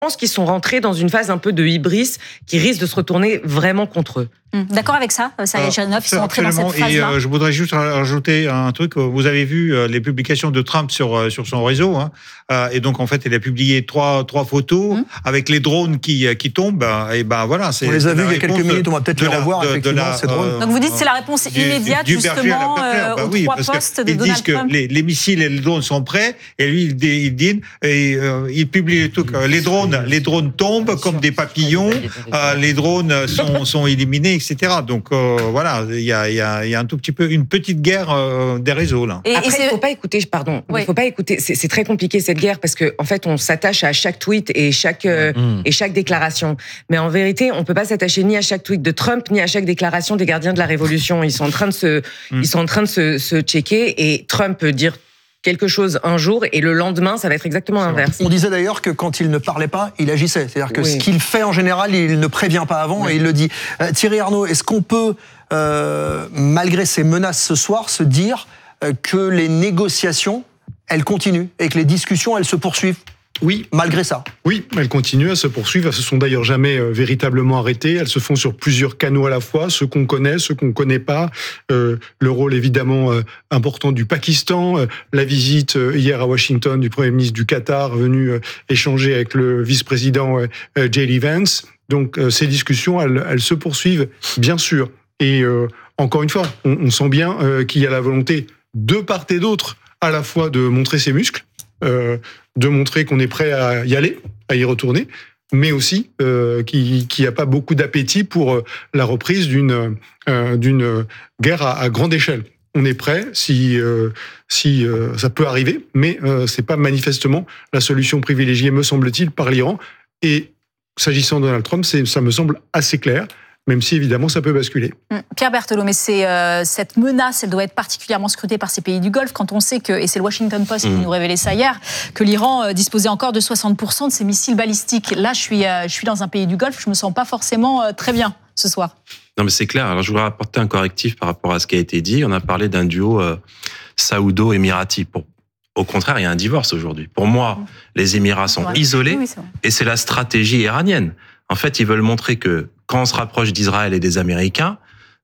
pense qu'ils sont rentrés dans une phase un peu de hybris qui risque de se retourner vraiment contre eux. D'accord avec ça, Sergei Chernov, ils sont rentrés dans cette phase-là. Et je voudrais juste rajouter un truc. Vous avez vu les publications de Trump sur son réseau, hein, et donc en fait, il a publié trois photos avec les drones qui tombent. Et ben voilà, on les a vus il y a quelques minutes. On va peut-être les revoir effectivement ces drones. Donc vous dites que c'est la réponse immédiate justement aux oui, trois postes de Donald Trump. Ils disent que les missiles et les drones sont prêts, et lui il dit et il publie les trucs. Les drones tombent comme des papillons. Les drones sont éliminés, etc. Donc voilà, il y a un tout petit peu une petite guerre des réseaux là. Après, il faut pas écouter, il faut pas écouter. C'est très compliqué cette guerre parce que en fait, on s'attache à chaque tweet et chaque déclaration. Mais en vérité, on peut pas s'attacher ni à chaque tweet de Trump ni à chaque déclaration des gardiens de la révolution. Ils sont en train de se checker, et Trump peut dire quelque chose un jour et le lendemain, ça va être exactement l'inverse. On disait d'ailleurs que quand il ne parlait pas, il agissait. C'est-à-dire que ce qu'il fait en général, il ne prévient pas avant et il le dit. Thierry Arnaud, est-ce qu'on peut, malgré ces menaces ce soir, se dire que les négociations, elles continuent et que les discussions, elles se poursuivent? Oui. Malgré ça. Oui, elles continuent à se poursuivre. Elles se sont d'ailleurs jamais véritablement arrêtées. Elles se font sur plusieurs canaux à la fois, ceux qu'on connaît, ceux qu'on ne connaît pas. Le rôle évidemment important du Pakistan, la visite hier à Washington du Premier ministre du Qatar venu échanger avec le vice-président J.D. Vance. Donc ces discussions, elles se poursuivent, bien sûr. Et encore une fois, on sent bien qu'il y a la volonté de part et d'autre à la fois de montrer ses muscles, de montrer qu'on est prêt à y aller, à y retourner, mais aussi qu'il n'y a pas beaucoup d'appétit pour la reprise d'une guerre à grande échelle. On est prêt si ça peut arriver, mais c'est pas manifestement la solution privilégiée, me semble-t-il, par l'Iran. Et s'agissant de Donald Trump, ça me semble assez clair. Même si, évidemment, ça peut basculer. Pierre Berthelot, mais cette menace, elle doit être particulièrement scrutée par ces pays du Golfe, quand on sait que, et c'est le Washington Post qui nous révélait ça hier, que l'Iran disposait encore de 60% de ses missiles balistiques. Là, je suis dans un pays du Golfe, je me sens pas forcément très bien ce soir. Non, mais c'est clair. Alors, je voudrais apporter un correctif par rapport à ce qui a été dit. On a parlé d'un duo saoudo-émirati. Au contraire, il y a un divorce aujourd'hui. Pour moi, les Émirats sont isolés, et c'est la stratégie iranienne. En fait, ils veulent montrer que quand on se rapproche d'Israël et des Américains,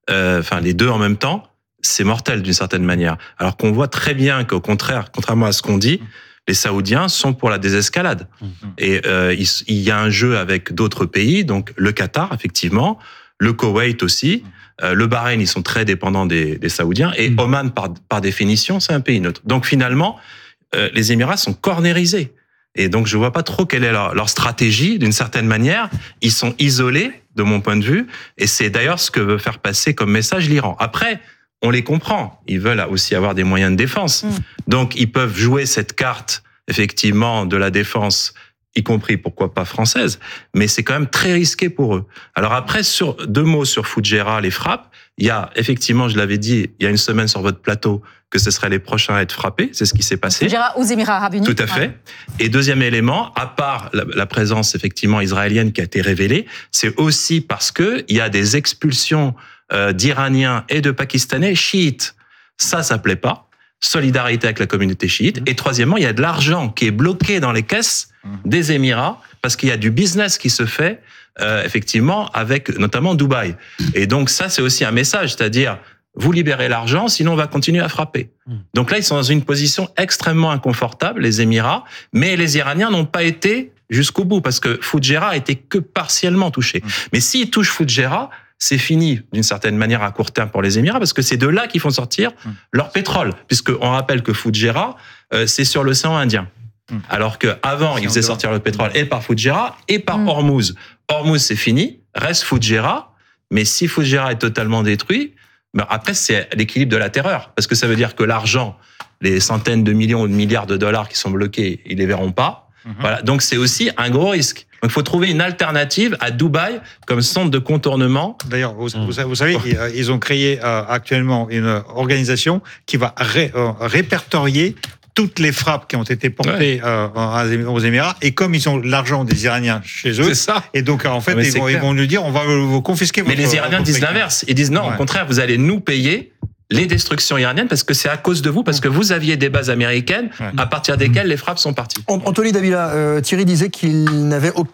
les deux en même temps, c'est mortel d'une certaine manière. Alors qu'on voit très bien qu'au contraire, contrairement à ce qu'on dit, les Saoudiens sont pour la désescalade. Et il y a un jeu avec d'autres pays, donc le Qatar, effectivement, le Koweït aussi, le Bahreïn, ils sont très dépendants des Saoudiens, et Oman, par définition, c'est un pays neutre. Donc finalement, les Émirats sont cornérisés. Et donc, je vois pas trop quelle est leur stratégie, d'une certaine manière. Ils sont isolés, de mon point de vue, et c'est d'ailleurs ce que veut faire passer comme message l'Iran. Après, on les comprend. Ils veulent aussi avoir des moyens de défense. Donc, ils peuvent jouer cette carte, effectivement, de la défense, y compris, pourquoi pas, française, mais c'est quand même très risqué pour eux. Alors après, deux mots sur Foujaira, les frappes. Il y a, effectivement, je l'avais dit, il y a une semaine sur votre plateau, que ce seraient les prochains à être frappés. C'est ce qui s'est passé. Foujaira aux Émirats Arabes Unis. Tout à fait. Et deuxième élément, à part la présence, effectivement, israélienne qui a été révélée, c'est aussi parce que il y a des expulsions d'Iraniens et de Pakistanais chiites. Ça plaît pas. Solidarité avec la communauté chiite. Et troisièmement, il y a de l'argent qui est bloqué dans les caisses des Émirats parce qu'il y a du business qui se fait effectivement avec notamment Dubaï. Et donc ça, c'est aussi un message, c'est-à-dire vous libérez l'argent, sinon on va continuer à frapper. Donc là, ils sont dans une position extrêmement inconfortable, les Émirats, mais les Iraniens n'ont pas été jusqu'au bout parce que Foujaira a été que partiellement touché. Mais s'ils touchent Foujaira, c'est fini d'une certaine manière à court terme pour les Émirats parce que c'est de là qu'ils font sortir leur pétrole, puisqu'on rappelle que Foujaira, c'est sur l'océan Indien. Alors qu'avant, ils faisaient sortir le pétrole et par Foujaira et par Hormuz. Hormuz, c'est fini, reste Foujaira, mais si Foujaira est totalement détruit, après, c'est l'équilibre de la terreur, parce que ça veut dire que l'argent, les centaines de millions ou de milliards de dollars qui sont bloqués, ils les verront pas. Voilà. Donc, c'est aussi un gros risque. Donc, il faut trouver une alternative à Dubaï comme centre de contournement. D'ailleurs, vous savez, ils ont créé actuellement une organisation qui va répertorier toutes les frappes qui ont été portées aux Émirats, et comme ils ont l'argent des Iraniens chez eux, et donc en fait ils vont nous dire on va vous confisquer. Mais les Iraniens disent l'inverse, ils disent non, au contraire, vous allez nous payer les destructions iraniennes parce que c'est à cause de vous, parce que vous aviez des bases américaines à partir desquelles les frappes sont parties. Anthony Davila, Thierry disait qu'il n'avait aucun